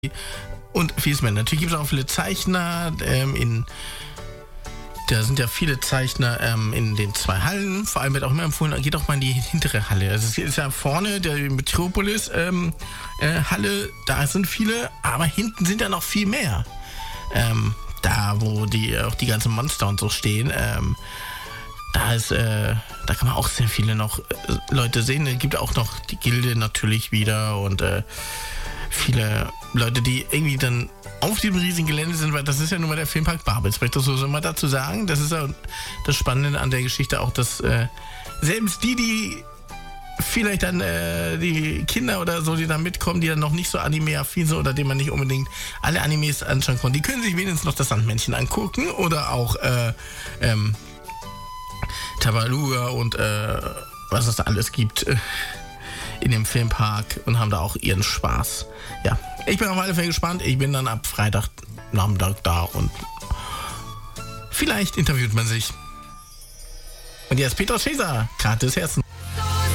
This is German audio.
und vieles mehr. Natürlich gibt es auch viele Zeichner da sind ja viele Zeichner in den 2 Hallen. Vor allem wird auch immer empfohlen, geht auch mal in die hintere Halle. Also es ist ja vorne der Metropolis Halle, da sind viele, aber hinten sind ja noch viel mehr. Da, wo auch die ganzen Monster und so stehen, da kann man auch sehr viele noch Leute sehen. Es gibt auch noch die Gilde natürlich wieder und viele Leute, die irgendwie dann auf diesem riesigen Gelände sind, weil das ist ja nun mal der Filmpark Babelsberg. Das muss man dazu sagen. Das ist ja das Spannende an der Geschichte auch, dass selbst die vielleicht dann die Kinder oder so, die da mitkommen, die dann noch nicht so anime-affin sind oder denen man nicht unbedingt alle Animes anschauen kann, die können sich wenigstens noch das Sandmännchen angucken oder auch Tabaluga und was es da alles gibt in dem Filmpark und haben da auch ihren Spaß. Ja, ich bin auf alle Fälle gespannt. Ich bin dann ab Freitag Nachmittag da und vielleicht interviewt man sich. Und jetzt Peter Schäser, Karte des Herzens.